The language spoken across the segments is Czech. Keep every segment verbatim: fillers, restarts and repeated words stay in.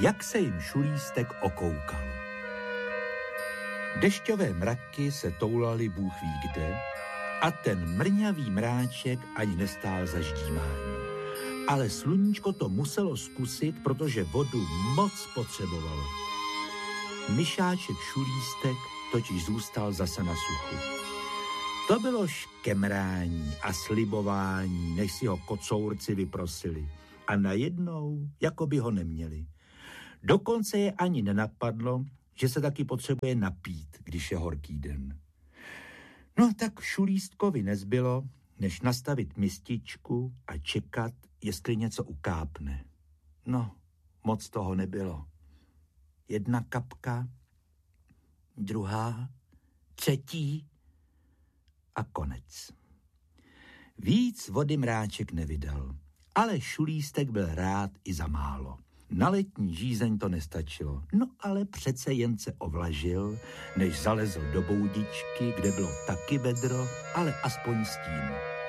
jak se jim Šulístek okoukal. Dešťové mraky se toulaly bůh ví kde a ten mrňavý mráček ani nestál za ždímání. Ale sluníčko to muselo zkusit, protože vodu moc potřebovalo. Myšáček Šulístek totiž zůstal zase na suchu. To bylo škemrání a slibování, než si ho kocourci vyprosili. A najednou, jako by ho neměli. Dokonce je ani nenapadlo, že se taky potřebuje napít, když je horký den. No tak Šulístkovi nezbylo, než nastavit mističku a čekat, jestli něco ukápne. No, moc toho nebylo. Jedna kapka, druhá, třetí a konec. Víc vody mráček nevydal, ale Šulístek byl rád i za málo. Na letní žízeň to nestačilo, no ale přece jen se ovlažil, než zalezl do boudičky, kde bylo taky vedro, ale aspoň stín.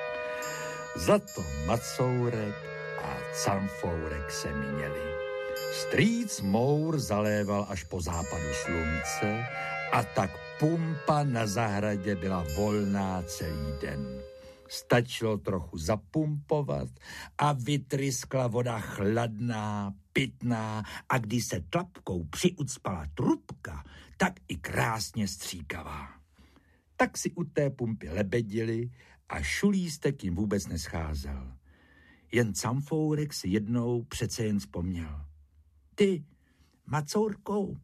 Za to Macourek a Camfourek se měli. Strýc Mour zaléval až po západu slunce a tak pumpa na zahradě byla volná celý den. Stačilo trochu zapumpovat a vytryskla voda chladná, pitná a když se tlapkou přiucpala trubka, tak i krásně stříkavá. Tak si u té pumpy lebedili a Šulístek jim vůbec nescházel. Jen Camfourek si jednou přece jen vzpomněl. Ty, Macourkou,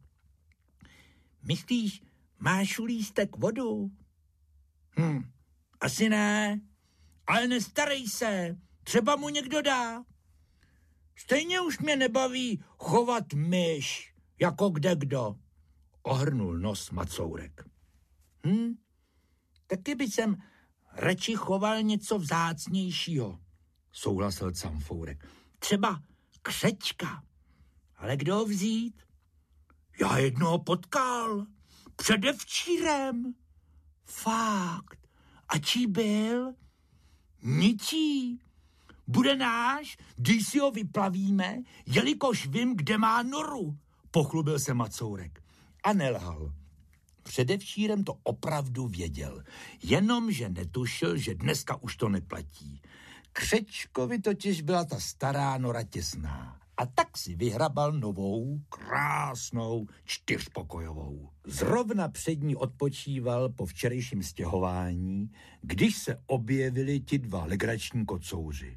myslíš, má Šulístek vodu? Hm, asi ne, ale nestarej se, třeba mu někdo dá. Stejně už mě nebaví chovat myš, jako kdekdo, ohrnul nos Macourek. Hm, taky by jsem radši choval něco vzácnějšího, souhlasil Camfourek. Třeba křečka, ale kdo ho vzít? Já jednoho potkal, předevčírem. Fakt, a čí byl? Ničí. Bude náš, když si ho vyplavíme, jelikož vím, kde má noru, pochlubil se Macourek. A nelhal. Předevčírem to opravdu věděl, jenomže netušil, že dneska už to neplatí. Křečkovi totiž byla ta stará nora těsná a tak si vyhrabal novou, krásnou, čtyřpokojovou. Zrovna před ní odpočíval po včerejším stěhování, když se objevili ti dva legrační kocouři.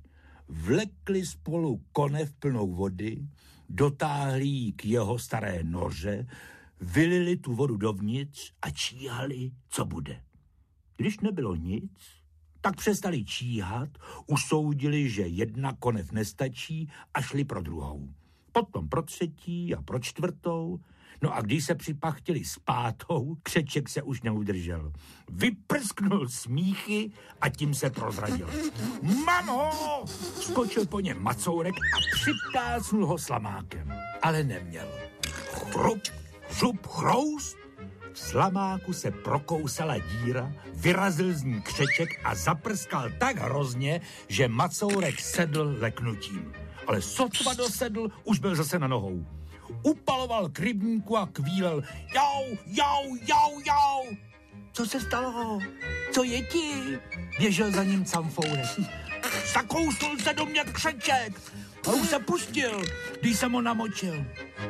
Vlekli spolu konev plnou vody, dotáhli ji k jeho staré noře, vylili tu vodu dovnitř a číhali, co bude. Když nebylo nic, tak přestali číhat, usoudili, že jedna konev nestačí a šli pro druhou. Potom pro třetí a pro čtvrtou. No a když se připachtili s pátou, Křeček se už neudržel. Vyprsknul smíchy a tím se prozradil. Mamo! Skočil po něm Macourek a připtácnul ho slamákem. Ale neměl. Chrup, žup, chroust. V slamáku se prokousala díra, vyrazil z ní Křeček a zaprskal tak hrozně, že Macourek sedl leknutím. Ale sotva dosedl, už byl zase na nohou. Upaloval k rybníku a kvílel. Jau, jau, jau, jau. Co se stalo? Co je ti? Běžel za ním Camfourek. Zakousnul se do mě Křeček a už se pustil, když jsem ho namočil.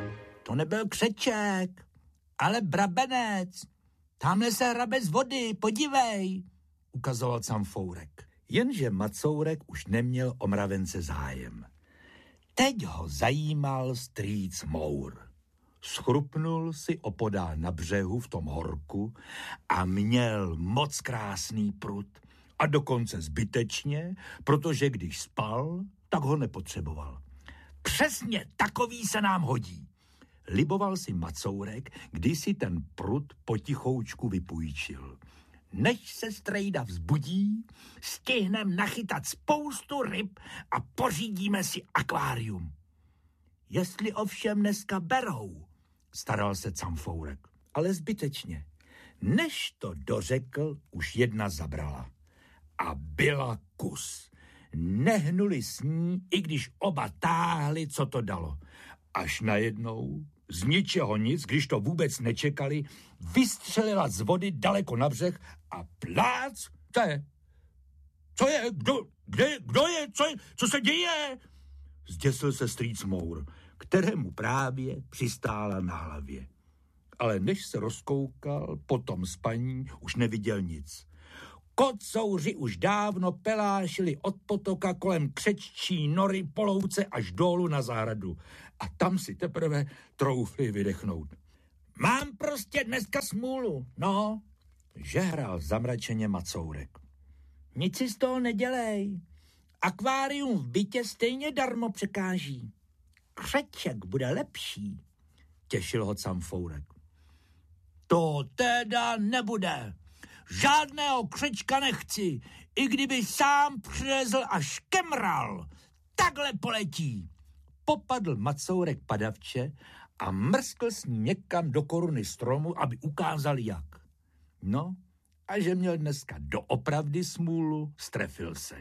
To nebyl Křeček, ale brabenec. Tamhle se hrabe z vody, podívej, ukazoval Camfourek. Jenže Macourek už neměl o mravence zájem. Teď ho zajímal strýc Mour. Schrupnul si opodál na břehu v tom horku a měl moc krásný prut. A dokonce zbytečně, protože když spal, tak ho nepotřeboval. Přesně takový se nám hodí. Liboval si Macourek, když si ten prut potichoučku vypůjčil. Než se strejda vzbudí, stihnem nachytat spoustu ryb a pořídíme si akvárium. Jestli ovšem dneska berou, staral se Camfourek, ale zbytečně. Než to dořekl, už jedna zabrala. A byla kus. Nehnuli s ní, i když oba táhli, co to dalo. až najednou, z ničeho nic, když to vůbec nečekali, vystřelila z vody daleko na břeh a plác, co je? Co je? Kdo, kde, kdo je? Co, je? Co se děje? Zděsil se strýc Mour, kterému právě přistála na hlavě. Ale než se rozkoukal po tom spaní, už neviděl nic. Kocouři už dávno pelášili od potoka kolem křeččí nory po louce až dolů na zahradu. A tam si teprve troufli vydechnout. Mám prostě dneska smůlu, no, žehral zamračeně Macourek. Nic si z toho nedělej. Akvárium v bytě stejně darmo překáží. Křeček bude lepší, těšil ho Camfourek. To teda nebude. Žádného křečka nechci, i kdyby sám přilezl a škemral. Takhle poletí. Popadl Macourek padavče a mrskl s ní někam do koruny stromu, aby ukázal jak. No, a že měl dneska doopravdy smůlu, strefil se.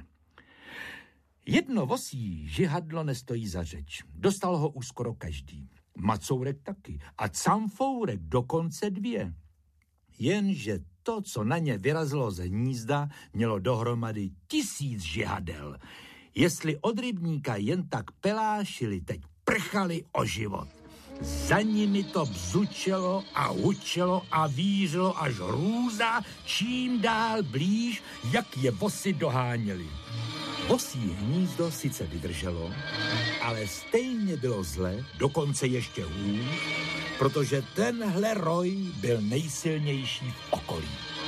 Jedno vosí žihadlo nestojí za řeč. Dostal ho už skoro každý. Macourek taky a Camfourek dokonce dvě. Jenže to, co na ně vyrazilo ze hnízda, mělo dohromady tisíc žihadel. Jestli od rybníka jen tak pelášili, teď prchali o život. Za nimi to bzučelo a hučelo a vířilo až hrůza, čím dál blíž, jak je vosy doháněli. Vosí hnízdo sice vydrželo, ale stejně bylo zle, dokonce ještě hůř, protože tenhle roj byl nejsilnější v okolí.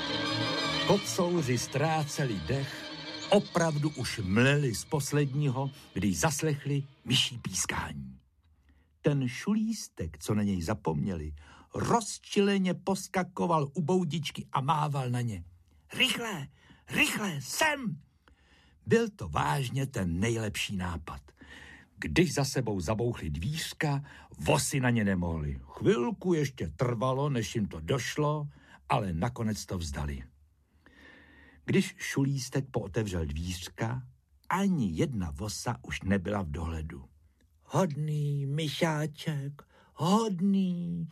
Kocouři ztráceli dech, opravdu už mleli z posledního, když zaslechli myší pískání. Ten šulístek, co na něj zapomněli, rozčileně poskakoval u boudičky a mával na ně. Rychle, rychle, sem! Byl to vážně ten nejlepší nápad. Když za sebou zabouchli dvířka, vosy na ně nemohli. Chvilku ještě trvalo, než jim to došlo, ale nakonec to vzdali. Když šulístek pootevřel dvířka, ani jedna vosa už nebyla v dohledu. Hodný myšáček, hodný,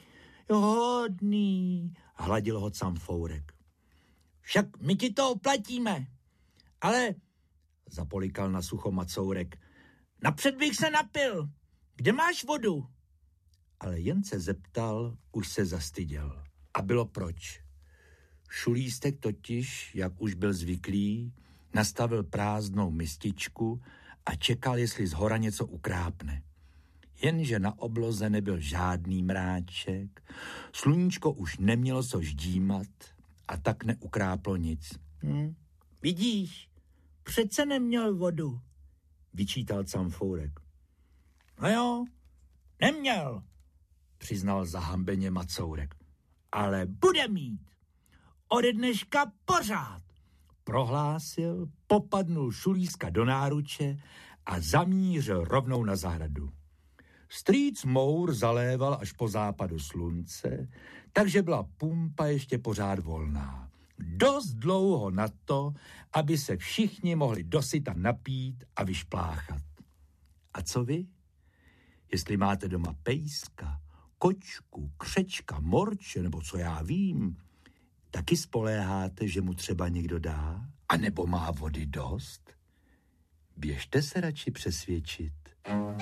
hodný, hladil ho Camfourek. Však my ti to oplatíme, ale, zapolikal na sucho Macourek, napřed bych se napil. Kde máš vodu? Ale jen se zeptal, už se zastyděl. A bylo proč. Šulístek totiž, jak už byl zvyklý, nastavil prázdnou mističku a čekal, jestli z hora něco ukrápne. Jenže na obloze nebyl žádný mráček, sluníčko už nemělo co ždímat a tak neukráplo nic. Hm, vidíš, přece neměl vodu, vyčítal Camfourek. No jo, neměl, přiznal zahambeně Macourek. Ale bude mít. Ode dneška pořád, prohlásil, popadnul šulíska do náruče a zamířil rovnou na zahradu. Strýc Mour zaléval až po západu slunce, takže byla pumpa ještě pořád volná. Dost dlouho na to, aby se všichni mohli dosyta napít a vyšpláchat. A co vy? Jestli máte doma pejska, kočku, křečka, morče nebo co já vím, taky spoléháte, že mu třeba někdo dá? A nebo má vody dost? Běžte se radši přesvědčit.